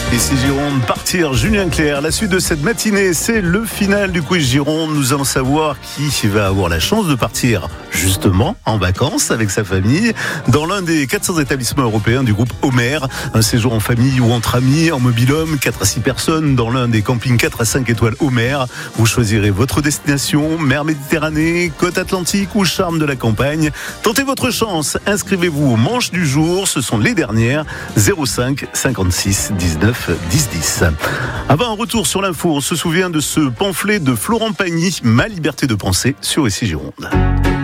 Ici Gironde, partir, Julien Clerc. La suite de cette matinée, c'est le final du quiz Gironde. Nous allons savoir qui va avoir la chance de partir justement en vacances avec sa famille dans l'un des 400 établissements européens du groupe Homer. Un séjour en famille ou entre amis, en mobil-home, 4 à 6 personnes dans l'un des campings 4 à 5 étoiles Homer. Vous choisirez votre destination, mer Méditerranée, côte Atlantique ou charme de la campagne. Tentez votre chance, inscrivez-vous aux manches du jour, ce sont les dernières, 05 56 19 10 10. Avant un retour sur l'info, on se souvient de ce pamphlet de Florent Pagny, Ma liberté de penser, sur Ici Gironde.